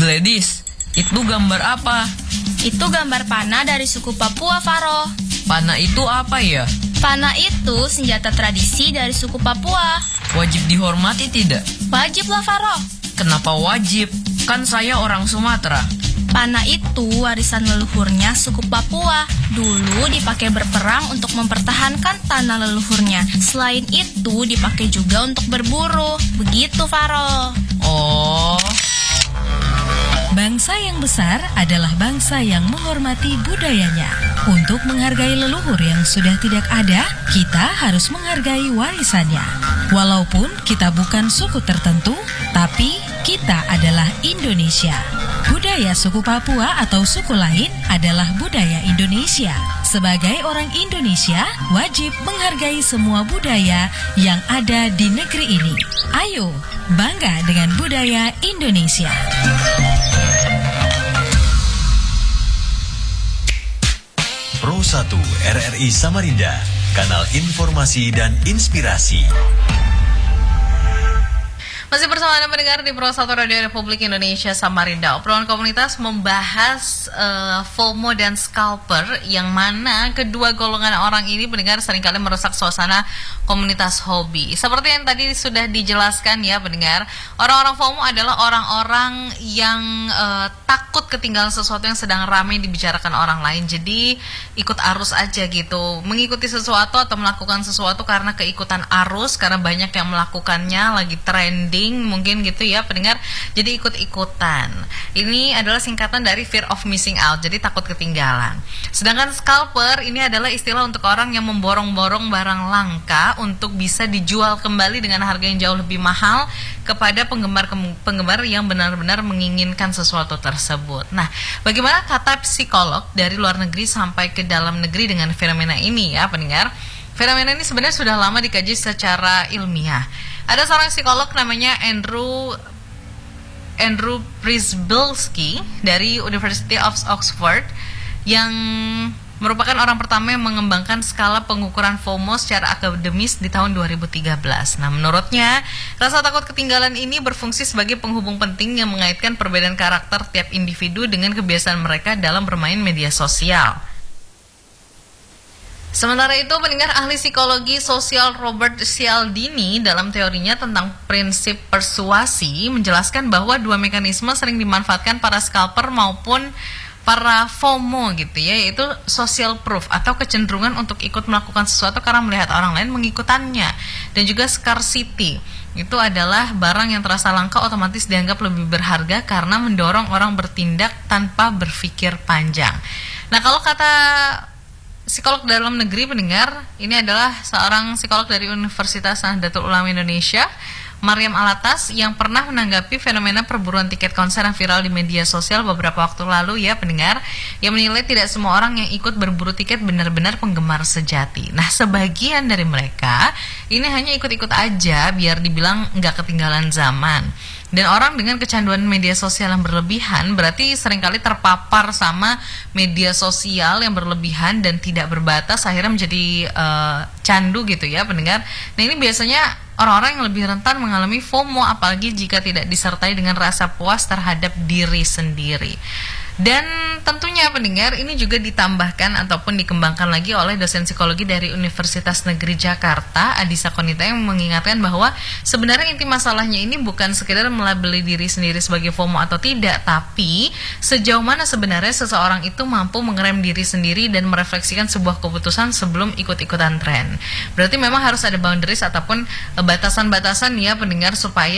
Gladys, itu gambar apa? Itu gambar panah dari suku Papua, Faro. Panah itu apa ya? Panah itu senjata tradisi dari suku Papua. Wajib dihormati tidak? Wajib lah, Faro. Kenapa wajib? Kan saya orang Sumatera. Panah itu warisan leluhurnya suku Papua. Dulu dipakai berperang untuk mempertahankan tanah leluhurnya. Selain itu dipakai juga untuk berburu. Begitu, Faro. Oh. Bangsa yang besar adalah bangsa yang menghormati budayanya. Untuk menghargai leluhur yang sudah tidak ada, kita harus menghargai warisannya. Walaupun kita bukan suku tertentu, tapi kita adalah Indonesia. Budaya suku Papua atau suku lain adalah budaya Indonesia. Sebagai orang Indonesia, wajib menghargai semua budaya yang ada di negeri ini. Ayo, bangga dengan budaya Indonesia. Pro 1 RRI Samarinda, kanal informasi dan inspirasi. Masih bersama Anda mendengar di Pro 1 Radio Republik Indonesia Samarinda. Obrolan komunitas membahas FOMO dan scalper, yang mana kedua golongan orang ini pendengar seringkali merusak suasana komunitas hobi. Seperti yang tadi sudah dijelaskan ya pendengar, orang-orang FOMO adalah orang-orang yang takut ketinggalan sesuatu yang sedang ramai dibicarakan orang lain. Jadi ikut arus aja gitu, mengikuti sesuatu atau melakukan sesuatu karena keikutan arus, karena banyak yang melakukannya, lagi trending mungkin gitu ya pendengar, jadi ikut-ikutan. Ini adalah singkatan dari fear of missing out, jadi takut ketinggalan. Sedangkan scalper ini adalah istilah untuk orang yang memborong-borong barang langka untuk bisa dijual kembali dengan harga yang jauh lebih mahal kepada penggemar yang benar-benar menginginkan sesuatu tersebut. Nah, bagaimana kata psikolog dari luar negeri sampai ke dalam negeri dengan fenomena ini ya pendengar? Fenomena ini sebenarnya sudah lama dikaji secara ilmiah. Ada seorang psikolog namanya Andrew Przybylski dari University of Oxford yang merupakan orang pertama yang mengembangkan skala pengukuran FOMO secara akademis di tahun 2013. Nah, menurutnya, rasa takut ketinggalan ini berfungsi sebagai penghubung penting yang mengaitkan perbedaan karakter tiap individu dengan kebiasaan mereka dalam bermain media sosial. Sementara itu, pendengar, ahli psikologi sosial Robert Cialdini dalam teorinya tentang prinsip persuasi menjelaskan bahwa dua mekanisme sering dimanfaatkan para scalper maupun para FOMO gitu ya, yaitu social proof atau kecenderungan untuk ikut melakukan sesuatu karena melihat orang lain mengikutannya, dan juga scarcity. Itu adalah barang yang terasa langka otomatis dianggap lebih berharga karena mendorong orang bertindak tanpa berpikir panjang. Nah, kalau kata psikolog dalam negeri pendengar, ini adalah seorang psikolog dari Universitas Nahdlatul Ulama Indonesia, Maryam Alatas, yang pernah menanggapi fenomena perburuan tiket konser yang viral di media sosial beberapa waktu lalu ya pendengar, yang menilai tidak semua orang yang ikut berburu tiket benar-benar penggemar sejati. Nah, sebagian dari mereka ini hanya ikut-ikut aja biar dibilang nggak ketinggalan zaman. Dan orang dengan kecanduan media sosial yang berlebihan berarti seringkali terpapar sama media sosial yang berlebihan dan tidak berbatas, akhirnya menjadi candu gitu ya pendengar. Nah, ini biasanya orang-orang yang lebih rentan mengalami FOMO, apalagi jika tidak disertai dengan rasa puas terhadap diri sendiri. Dan tentunya pendengar, ini juga ditambahkan ataupun dikembangkan lagi oleh dosen psikologi dari Universitas Negeri Jakarta, Adisa Konita, yang mengingatkan bahwa sebenarnya inti masalahnya ini bukan sekedar melabeli diri sendiri sebagai FOMO atau tidak, tapi sejauh mana sebenarnya seseorang itu mampu mengerem diri sendiri dan merefleksikan sebuah keputusan sebelum ikut-ikutan tren. Berarti memang harus ada boundaries ataupun batasan-batasan ya pendengar, supaya